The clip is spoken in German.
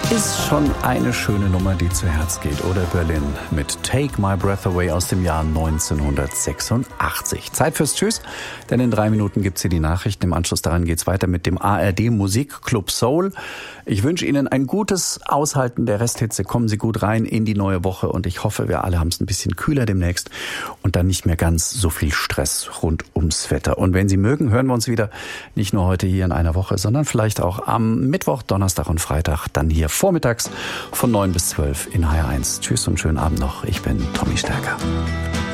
Ist schon eine schöne Nummer, die zu Herz geht, oder Berlin mit Take My Breath Away aus dem Jahr 1986. Zeit fürs Tschüss, denn in 3 Minuten gibt's hier die Nachrichten. Im Anschluss daran geht's weiter mit dem ARD Musikclub Soul. Ich wünsche Ihnen ein gutes Aushalten der Resthitze. Kommen Sie gut rein in die neue Woche und ich hoffe, wir alle haben es ein bisschen kühler demnächst und dann nicht mehr ganz so viel Stress rund ums Wetter. Und wenn Sie mögen, hören wir uns wieder, nicht nur heute hier in einer Woche, sondern vielleicht auch am Mittwoch, Donnerstag und Freitag, dann hier vormittags von 9 bis 12 in HR1. Tschüss und schönen Abend noch. Ich bin Tommy Stärker.